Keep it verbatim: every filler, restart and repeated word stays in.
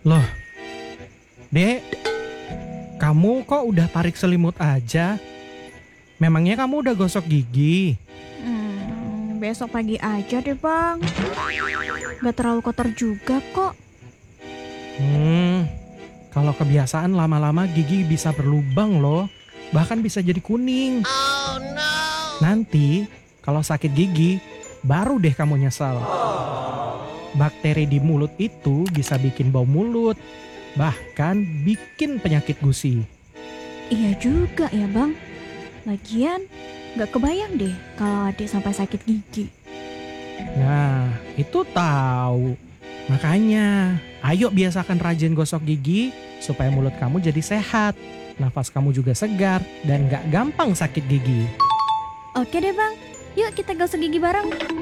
Loh, Dek, kamu kok udah tarik selimut aja? Memangnya kamu udah gosok gigi? Hmm, besok pagi aja deh bang. Gak terlalu kotor juga kok. Hmm, kalau kebiasaan lama-lama gigi bisa berlubang loh. Bahkan bisa jadi kuning. Oh no. Nanti kalau sakit gigi, baru deh kamu nyesal. Bakteri di mulut itu bisa bikin bau mulut. Bahkan bikin penyakit gusi. Iya juga ya bang. Lagian gak kebayang deh kalau adik sampai sakit gigi. Nah, itu tahu. Makanya, ayo biasakan rajin gosok gigi supaya mulut kamu jadi sehat. Nafas kamu juga segar dan gak gampang sakit gigi. Oke deh bang, yuk kita gosok gigi bareng.